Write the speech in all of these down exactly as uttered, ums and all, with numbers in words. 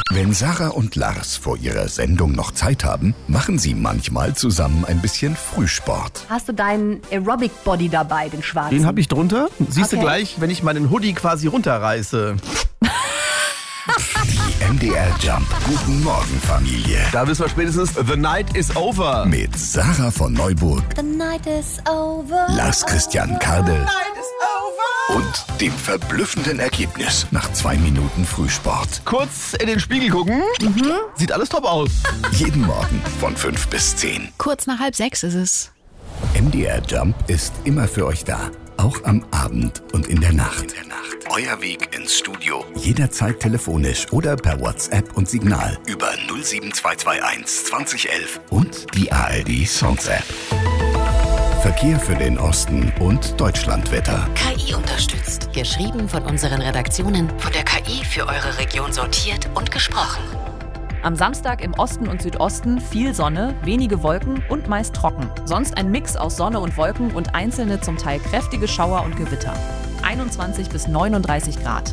Wenn Sarah und Lars vor ihrer Sendung noch Zeit haben, machen sie manchmal zusammen ein bisschen Frühsport. Hast du deinen Aerobic-Body dabei, den schwarzen? Den habe ich drunter. Siehst Okay. du gleich, wenn ich meinen Hoodie quasi runterreiße. Die M D R Jump Guten Morgen Familie. Da wissen wir spätestens, the night is over. Mit Sarah von Neuburg, The night is over. Lars Christian Kardel und dem verblüffenden Ergebnis nach zwei Minuten Frühsport. Kurz in den Spiegel gucken. Mhm. Sieht alles top aus. Jeden Morgen von fünf bis zehn. Kurz nach halb sechs ist es. M D R Jump ist immer für euch da. Auch am Abend und in der Nacht. Euer Weg ins Studio. Jederzeit telefonisch oder per WhatsApp und Signal über null sieben zwei zwei eins zwanzig elf und die A R D Songs App. Verkehr für den Osten und Deutschlandwetter. K I unterstützt. Geschrieben von unseren Redaktionen. Von der K I für eure Region sortiert und gesprochen. Am Samstag im Osten und Südosten viel Sonne, wenige Wolken und meist trocken. Sonst ein Mix aus Sonne und Wolken und einzelne zum Teil kräftige Schauer und Gewitter. einundzwanzig bis neununddreißig Grad.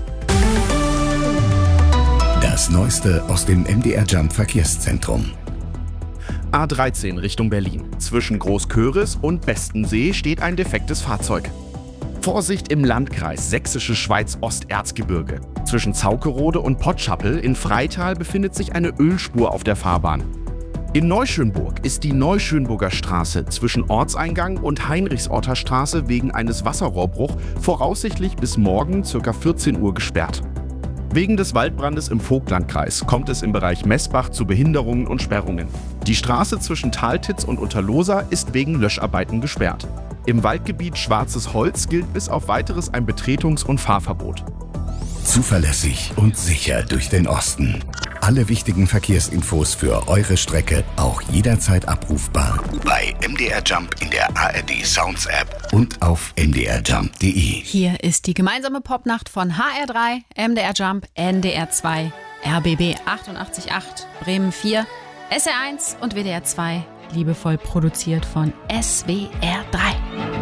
Das Neueste aus dem M D R Jump Verkehrszentrum. A dreizehn Richtung Berlin. Zwischen Großköris und Bestensee steht ein defektes Fahrzeug. Vorsicht im Landkreis Sächsische Schweiz-Osterzgebirge. Zwischen Zaukerode und Pottschappel in Freital befindet sich eine Ölspur auf der Fahrbahn. In Neuschönburg ist die Neuschönburger Straße zwischen Ortseingang und Heinrichsorter Straße wegen eines Wasserrohrbruchs voraussichtlich bis morgen ca. vierzehn Uhr gesperrt. Wegen des Waldbrandes im Vogtlandkreis kommt es im Bereich Messbach zu Behinderungen und Sperrungen. Die Straße zwischen Taltitz und Unterlosa ist wegen Löscharbeiten gesperrt. Im Waldgebiet Schwarzes Holz gilt bis auf Weiteres ein Betretungs- und Fahrverbot. Zuverlässig und sicher durch den Osten. Alle wichtigen Verkehrsinfos für eure Strecke auch jederzeit abrufbar bei M D R Jump in der A R D Sounds App und auf m d r jump punkt d e. Hier ist die gemeinsame Popnacht von H R drei, M D R Jump, N D R zwei, R B B achtundachtzig Komma acht, Bremen vier, S R eins und W D R zwei. Liebevoll produziert von S W R drei.